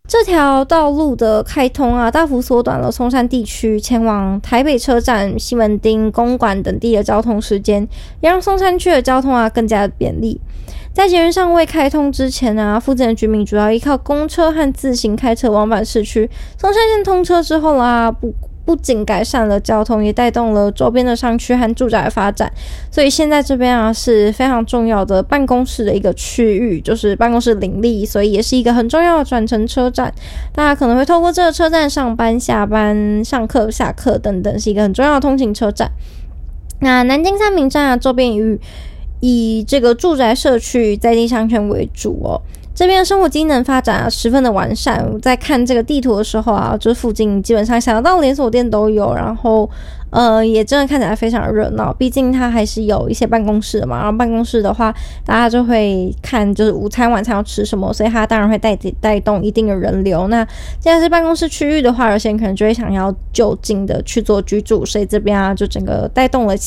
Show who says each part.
Speaker 1: 这条道路的开通啊，大幅缩短了松山地区前往台北车站、西门町、公馆等地的交通时间，也让松山区的交通啊更加的便利。在捷运尚未开通之前啊，附近的居民主要依靠公车和自行开车往返市区。松山线通车之后啦，不仅改善了交通，也带动了周边的商区和住宅的发展。所以现在这边啊是非常重要的办公室的一个区域，就是办公室林立，所以也是一个很重要的转乘车站。大家可能会透过这个车站上班、下班、上课、下课等等，是一个很重要的通勤车站。那南京三民站啊，周边以这个住宅社区在地商圈为主哦。这边的生活机能发展啊十分的完善。我在看这个地图的时候啊，就附近基本上想得到连锁店都有，然后也真的看起来非常热闹。毕竟它还是有一些办公室的嘛，然后办公室的话，大家就会看就是午餐晚餐要吃什么，所以它当然会带动一定的人流。那既然是办公室区域的话，有些人可能就会想要就近的去做居住，所以这边啊就整个带动了